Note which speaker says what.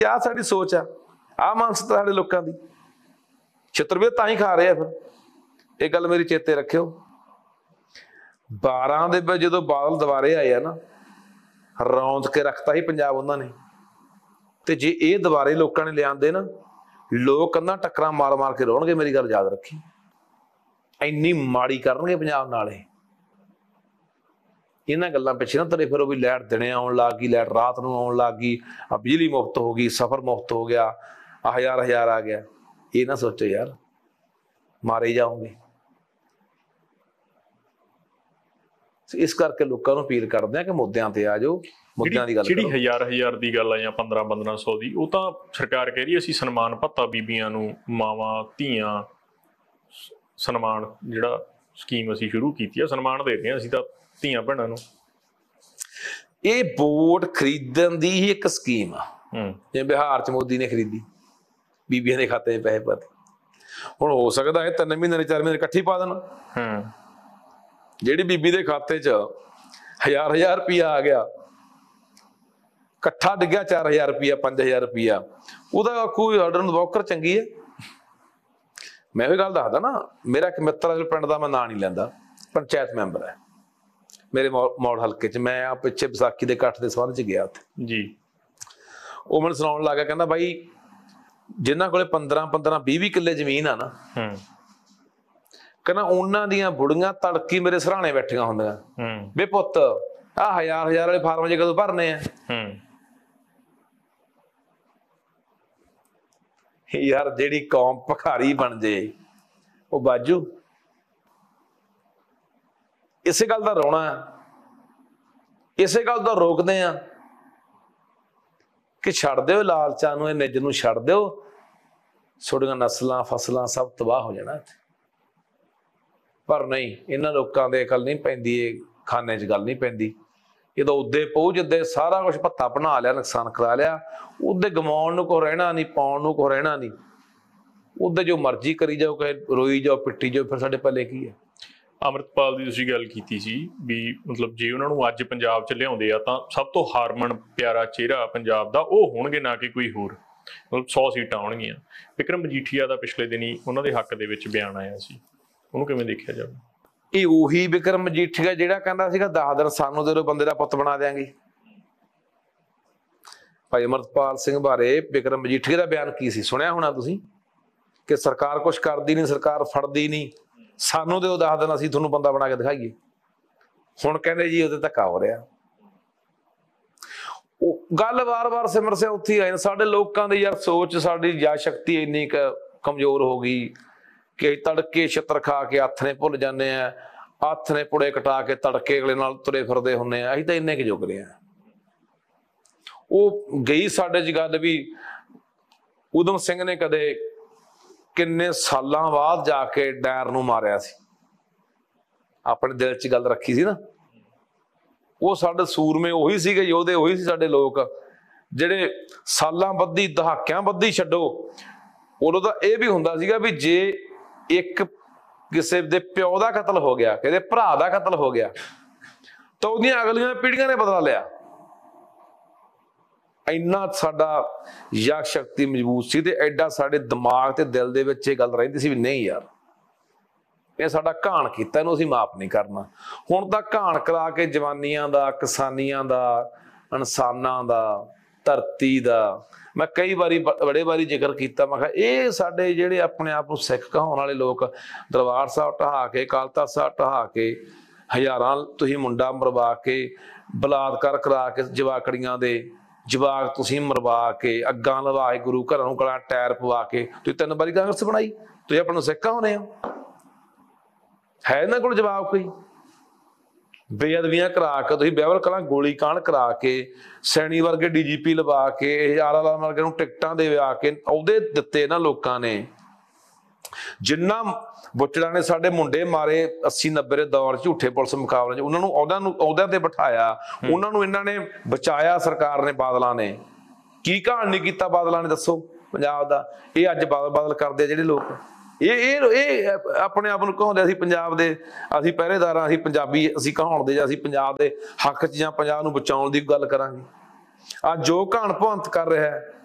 Speaker 1: ਆਹ ਸਾਡੀ ਸੋਚ ਆ, ਆਹ ਮਾਨਸਤਾ ਸਾਡੇ ਲੋਕਾਂ ਦੀ। ਛਿੱਤਰ ਵੀ ਤਾਂ ਹੀ ਖਾ ਰਹੇ ਆ ਫਿਰ। ਇਹ ਗੱਲ ਮੇਰੀ ਚੇਤੇ ਰੱਖਿਓ। 12 ਦੇ ਵਿੱਚ ਜਦੋਂ ਬਾਦਲ ਦੁਬਾਰੇ ਆਏ ਆ ਨਾ, ਰੌਂਦ ਕੇ ਰੱਖਤਾ ਸੀ ਪੰਜਾਬ ਉਹਨਾਂ ਨੇ। ਤੇ ਜੇ ਇਹ ਦੁਬਾਰੇ ਲੋਕਾਂ ਨੇ ਲਿਆਂਦੇ ਨਾ, ਲੋਕ ਕੰਧਾਂ ਟੱਕਰਾਂ ਮਾਰ ਮਾਰ ਕੇ ਰੋਣਗੇ। ਮੇਰੀ ਗੱਲ ਯਾਦ ਰੱਖੀ, ਇੰਨੀ ਮਾੜੀ ਕਰਨਗੇ ਪੰਜਾਬ ਨਾਲ ਇਹ। ਇਹਨਾਂ ਗੱਲਾਂ ਪਿੱਛੇ ਨਾ ਤੁਰੇ ਫਿਰੋ ਵੀ ਲਾਈਟ ਦਿਨੇ ਆਉਣ ਲੱਗ ਗਈ, ਲਾਈਟ ਰਾਤ ਨੂੰ ਆਉਣ ਲੱਗ ਗਈ, ਆ ਬਿਜਲੀ ਮੁਫਤ ਹੋ ਗਈ, ਸਫ਼ਰ ਮੁਫਤ ਹੋ ਗਿਆ, ਆ ਹਜ਼ਾਰ ਆ ਗਿਆ। ਇਹ ਨਾ ਸੋਚੋ ਯਾਰ, ਮਾਰੇ ਜਾਓਗੇ। ਇਸ ਕਰਕੇ ਲੋਕਾਂ ਨੂੰ ਅਪੀਲ ਕਰਦੇ ਆ ਕਿ ਮੁੱਦਿਆਂ ਤੇ ਆ ਜਾਓ, ਮੁੱਦਿਆਂ ਦੀ ਗੱਲ ਕਰੋ।
Speaker 2: ਜਿਹੜੀ ਹਜ਼ਾਰ ਦੀ ਗੱਲ ਆ ਜਾਂ 1500 ਦੀ, ਉਹ ਤਾਂ ਸਰਕਾਰ ਕਹਿ ਰਹੀ ਅਸੀਂ ਸਨਮਾਨ ਭੱਤਾ ਬੀਬੀਆਂ ਨੂੰ, ਮਾਵਾਂ ਧੀਆਂ ਸਨਮਾਨ ਜਿਹੜਾ ਸਕੀਮ ਅਸੀਂ ਸ਼ੁਰੂ ਕੀਤੀ ਆ, ਸਨਮਾਨ ਦੇ ਰਹੇ ਹਾਂ ਅਸੀਂ ਤਾਂ ਧੀਆਂ ਭੈਣਾਂ ਨੂੰ।
Speaker 1: ਇਹ ਵੋਟ ਖਰੀਦਣ ਦੀ ਹੀ ਇੱਕ ਸਕੀਮ ਆ, ਜਿਵੇਂ ਬਿਹਾਰ ਚ ਮੋਦੀ ਨੇ ਖਰੀਦੀ, ਬੀਬੀਆਂ ਦੇ ਖਾਤੇ 'ਚ ਪੈਸੇ ਪਾਤੇ। ਹੁਣ ਹੋ ਸਕਦਾ ਇਹ 3 ਮਹੀਨੇ 4 ਮਹੀਨੇ ਇਕੱਠੀ ਪਾ ਦੇਣ। ਜਿਹੜੀ ਬੀਬੀ ਦੇ ਖਾਤੇ 'ਚ ਹਜ਼ਾਰ ਰੁਪਈਆ ਆ ਗਿਆ, ਇਕੱਠਾ ਡਿੱਗਿਆ 4000 ਰੁਪਈਆ 5000 ਰੁਪਈਆ, ਉਹਦਾ ਕੋਈ ਆਰਡਰ ਨੂੰ ਵੋਕਰ ਚੰਗੀ ਹੈ। ਮੈਂ ਇਹ ਗੱਲ ਦੱਸਦਾ ਨਾ, ਮੇਰਾ ਇੱਕ ਮਿੱਤਰ ਪਿੰਡ ਦਾ, ਮੈਂ ਨਾਂ ਨਹੀਂ ਲੈਂਦਾ, ਪੰਚਾਇਤ ਮੈਂਬਰ ਹੈ ਮੇਰੇ ਮੌੜ ਹਲਕੇ 'ਚ। ਮੈਂ ਆ ਪਿੱਛੇ ਵਿਸਾਖੀ ਦੇ ਇਕੱਠ ਦੇ ਸੰਬੰਧ 'ਚ ਗਿਆ ਉੱਥੇ ਜੀ। ਉਹ ਮੈਨੂੰ ਸੁਣਾਉਣ ਲੱਗ ਗਿਆ, ਕਹਿੰਦਾ ਬਾਈ ਜਿਨ੍ਹਾਂ ਕੋਲੇ 15 20 ਕਿੱਲੇ ਜ਼ਮੀਨ ਆ ਨਾ, ਕਹਿੰਦਾ ਉਹਨਾਂ ਦੀਆਂ ਬੁੜੀਆਂ ਤੜਕੀ ਮੇਰੇ ਸਰਾਣੇ ਬੈਠੀਆਂ ਹੁੰਦੀਆਂ, ਵੇ ਪੁੱਤ ਆਹ ਹਜ਼ਾਰ ਵਾਲੇ ਫਾਰਮ ਜੇ ਕਦੋਂ ਭਰਨੇ ਆ। ਯਾਰ ਜਿਹੜੀ ਕੌਮ ਭਿਖਾਰੀ ਬਣ ਜੇ ਉਹ ਬਾਜੂ। ਇਸੇ ਗੱਲ ਦਾ ਰੋਣਾ, ਇਸੇ ਗੱਲ ਦਾ ਰੋਕਦੇ ਆ ਕਿ ਛੱਡ ਦਿਓ ਲਾਲਚਾਂ ਨੂੰ, ਇਹ ਨਿੱਜ ਨੂੰ ਛੱਡ ਦਿਓ, ਤੁਹਾਡੀਆਂ ਨਸਲਾਂ ਫਸਲਾਂ ਸਭ ਤਬਾਹ ਹੋ ਜਾਣਾ। ਪਰ ਨਹੀਂ, ਇਹਨਾਂ ਲੋਕਾਂ ਦੇ ਅਕਲ ਨਹੀਂ ਪੈਂਦੀ, ਇਹ ਖਾਨੇ 'ਚ ਗੱਲ ਨਹੀਂ ਪੈਂਦੀ। ਜਦੋਂ ਉਦੇ ਪਹੁ ਜਿੱਦੇ ਸਾਰਾ ਕੁਛ ਭੱਤਾ ਬਣਾ ਲਿਆ, ਨੁਕਸਾਨ ਕਰਾ ਲਿਆ, ਉਹਦੇ ਗਵਾਉਣ ਨੂੰ ਕੋਈ ਰਹਿਣਾ ਨਹੀਂ, ਪਾਉਣ ਨੂੰ ਕੋਈ ਰਹਿਣਾ ਨਹੀਂ। ਉਹਦੇ ਜੋ ਮਰਜ਼ੀ ਕਰੀ ਜਾਓ, ਕਹੇ ਰੋਈ ਜਾਓ, ਪਿੱਟੀ ਜਾਓ, ਫਿਰ ਸਾਡੇ ਪੱਲੇ ਕੀ ਹੈ।
Speaker 2: ਅੰਮ੍ਰਿਤਪਾਲ ਦੀ ਤੁਸੀਂ ਗੱਲ ਕੀਤੀ ਸੀ ਵੀ ਮਤਲਬ ਜੇ ਉਹਨਾਂ ਨੂੰ ਅੱਜ ਪੰਜਾਬ 'ਚ ਲਿਆਉਂਦੇ ਆ ਤਾਂ ਸਭ ਤੋਂ ਹਰਮਨ ਪਿਆਰਾ ਚਿਹਰਾ ਪੰਜਾਬ ਦਾ ਉਹ ਹੋਣਗੇ, ਨਾ ਕਿ ਕੋਈ ਹੋਰ। ਮਤਲਬ 100 ਸੀਟਾਂ ਆਉਣਗੀਆਂ। ਵਿਕਰਮ ਮਜੀਠੀਆ ਦਾ ਪਿਛਲੇ ਦਿਨੀ ਉਹਨਾਂ ਦੇ ਹੱਕ ਦੇ ਵਿੱਚ ਬਿਆਨ ਆਇਆ ਸੀ, ਉਹਨੂੰ ਕਿਵੇਂ ਦੇਖਿਆ ਜਾਵੇ?
Speaker 1: ਇਹ ਉਹੀ ਵਿਕਰਮ ਮਜੀਠੀਆ ਜਿਹੜਾ ਕਹਿੰਦਾ ਸੀਗਾ 10 ਦਿਨ ਸਾਨੂੰ ਦੇ ਦਿਓ, ਬੰਦੇ ਦਾ ਪੁੱਤ ਬਣਾ ਦਿਆਂਗੇ। ਭਾਈ ਅਮਰਤਪਾਲ ਸਿੰਘ ਬਾਰੇ ਵਿਕਰਮ ਮਜੀਠੀਆ ਦਾ ਬਿਆਨ ਕੀ ਸੀ, ਸੁਣਿਆ ਹੋਣਾ ਤੁਸੀਂ, ਕਿ ਸਰਕਾਰ ਕੁਛ ਕਰਦੀ ਨਹੀਂ, ਸਰਕਾਰ ਫੜਦੀ ਨਹੀਂ, ਸਾਨੂੰ ਦਿਓ 10 ਦਿਨ ਅਸੀਂ ਤੁਹਾਨੂੰ ਬੰਦਾ ਬਣਾ ਕੇ ਦਿਖਾਈਏ। ਹੁਣ ਕਹਿੰਦੇ ਜੀ ਉਹਦੇ ਧੱਕਾ ਹੋ ਰਿਹਾ। ਉਹ ਗੱਲ ਵਾਰ-ਵਾਰ ਸਿਮਰ ਸਿੰਘ ਉੱਥੇ ਆਏ। ਸਾਡੇ ਲੋਕਾਂ ਦੀ ਯਾਰ ਸੋਚ, ਸਾਡੀ ਯਾਦ ਸ਼ਕਤੀ ਇੰਨੀ ਕਮਜ਼ੋਰ ਹੋ ਗਈ ਕਿ ਤੜਕੇ ਛਿੱਤਰ ਖਾ ਕੇ ਹੱਥ ਨੇ ਭੁੱਲ ਜਾਂਦੇ ਆ, ਹੱਥ ਨੇ ਪੁੜੇ ਕਟਾ ਕੇ ਤੜਕੇ ਅਗਲੇ ਨਾਲ ਤੁਰੇ ਫਿਰਦੇ ਹੁੰਦੇ ਆ। ਅਸੀਂ ਤਾਂ ਇੰਨੇ ਕੁ ਜੁਗ ਰਹੇ ਆ। ਉਹ ਗਈ ਸਾਡੇ 'ਚ ਗੱਲ ਵੀ ਊਧਮ ਸਿੰਘ ਨੇ ਕਦੇ ਕਿੰਨੇ ਸਾਲਾਂ ਬਾਅਦ ਜਾ ਕੇ ਡੈਰ ਨੂੰ ਮਾਰਿਆ ਸੀ, ਆਪਣੇ ਦਿਲ 'ਚ ਗੱਲ ਰੱਖੀ ਸੀ ਨਾ। ਉਹ ਸਾਡੇ ਸੂਰਮੇ ਉਹੀ ਸੀਗੇ, ਯੋਧੇ ਉਹੀ ਸੀ ਸਾਡੇ ਲੋਕ, ਜਿਹੜੇ ਸਾਲਾਂ ਬੱਧੀ, ਦਹਾਕਿਆਂ ਬੱਧੀ ਛੱਡੋ। ਉਦੋਂ ਤਾਂ ਇਹ ਵੀ ਹੁੰਦਾ ਸੀਗਾ ਵੀ ਜੇ ਇੱਕ ਕਿਸੇ ਦੇ ਪਿਓ ਦਾ ਕਤਲ ਹੋ ਗਿਆ, ਕਿਸੇ ਭਰਾ ਦਾ ਕਤਲ ਹੋ ਗਿਆ, ਤਾਂ ਉਹਦੀਆਂ ਅਗਲੀਆਂ ਪੀੜ੍ਹੀਆਂ ਨੇ ਬਦਲਾ ਲਿਆ। ਇੰਨਾ ਸਾਡਾ ਯਾਦ ਸ਼ਕਤੀ ਮਜ਼ਬੂਤ ਸੀ ਤੇ ਐਡਾ ਸਾਡੇ ਦਿਮਾਗ ਤੇ ਦਿਲ ਦੇ ਵਿੱਚ ਇਹ ਗੱਲ ਰਹਿੰਦੀ ਸੀ ਵੀ ਨਹੀਂ ਯਾਰ, ਇਹ ਸਾਡਾ ਘਾਣ ਕੀਤਾ, ਇਹਨੂੰ ਅਸੀਂ ਮਾਫ ਨਹੀਂ ਕਰਨਾ। ਹੁਣ ਤਾਂ ਘਾਣ ਕਰਾ ਕੇ ਜਵਾਨੀਆਂ ਦਾ, ਕਿਸਾਨੀਆਂ ਦਾ, ਇਨਸਾਨਾਂ ਦਾ, ਧਰਤੀ ਦਾ ਮੈਂ ਕਈ ਵਾਰੀ ਬੜੇ ਵਾਰੀ ਜ਼ਿਕਰ ਕੀਤਾ। ਮੈਂ ਕਿਹਾ ਇਹ ਸਾਡੇ ਜਿਹੜੇ ਆਪਣੇ ਆਪ ਨੂੰ ਸਿੱਖ ਕਹਾਉਣ ਵਾਲੇ ਲੋਕ, ਦਰਬਾਰ ਸਾਹਿਬ ਢਹਾ ਕੇ, ਅਕਾਲ ਤਖ਼ਤ ਸਾਹਿਬ ਢਹਾ ਕੇ, ਹਜ਼ਾਰਾਂ ਤੁਸੀਂ ਮੁੰਡਾ ਮਰਵਾ ਕੇ, ਬਲਾਤਕਾਰ ਕਰਾ ਕੇ ਜਵਾਕੜੀਆਂ ਦੇ ਜਵਾਕ ਤੁਸੀਂ ਮਰਵਾ ਕੇ, ਅੱਗਾਂ ਲਵਾ ਕੇ, ਗੁਰੂ ਘਰਾਂ ਨੂੰ ਗਲਾਂ ਟਾਇਰ ਪਵਾ ਕੇ ਤੁਸੀਂ 3 ਵਾਰੀ ਕਾਂਗਰਸ ਬਣਾਈ। ਤੁਸੀਂ ਆਪਣੇ ਨੂੰ ਸਿੱਖ ਕਹਾਉਂਦੇ ਹੋ? ਹੈ ਇਹਨਾਂ ਕੋਲ ਜਵਾਬ ਕੋਈ? ਬੇਅਦਬੀਆਂ ਕਰਾ ਕੇ ਤੁਸੀਂ ਬਹਿਬਲ ਕਲਾਂ ਗੋਲੀ ਕਾਂਡ ਕਰਾ ਕੇ, ਸੈਣੀ ਵਰਗੇ DGP ਲਵਾ ਕੇ, ਆਲਾ ਵਰਗੇ ਨੂੰ ਟਿਕਟਾਂ ਦੇ ਆ ਕੇ ਅਹੁਦੇ ਦਿੱਤੇ ਨਾ ਲੋਕਾਂ ਨੇ। ਜਿੰਨਾ ਬੁੱਚੜਾਂ ਨੇ ਸਾਡੇ ਮੁੰਡੇ ਮਾਰੇ 80-90 ਦੇ ਦੌਰ ਝੂਠੇ ਪੁਲਿਸ ਮੁਕਾਬਲੇ 'ਚ, ਉਹਨਾਂ ਨੂੰ ਅਹੁਦਿਆਂ ਤੇ ਬਿਠਾਇਆ, ਉਹਨਾਂ ਨੂੰ ਇਹਨਾਂ ਨੇ ਬਚਾਇਆ ਸਰਕਾਰ ਨੇ, ਬਾਦਲਾਂ ਨੇ। ਕੀ ਕਹਾਣ ਨਹੀਂ ਕੀਤਾ ਬਾਦਲਾਂ ਨੇ, ਦੱਸੋ ਪੰਜਾਬ ਦਾ? ਇਹ ਅੱਜ ਬਾਦਲ ਕਰਦੇ ਆ ਜਿਹੜੇ ਲੋਕ, ਇਹ ਆਪਣੇ ਆਪ ਨੂੰ ਕਹਾਉਂਦੇ ਅਸੀਂ ਪੰਜਾਬ ਦੇ, ਅਸੀਂ ਪਹਿਰੇਦਾਰ ਹਾਂ, ਅਸੀਂ ਪੰਜਾਬੀ, ਅਸੀਂ ਕਹਾਉਣ ਦੇ, ਜਾਂ ਅਸੀਂ ਪੰਜਾਬ ਦੇ ਹੱਕ 'ਚ ਜਾਂ ਪੰਜਾਬ ਨੂੰ ਬਚਾਉਣ ਦੀ ਗੱਲ ਕਰਾਂਗੇ। ਅੱਜ ਜੋ ਕਹਾਣ ਭਵੰਤ ਕਰ ਰਿਹਾ ਹੈ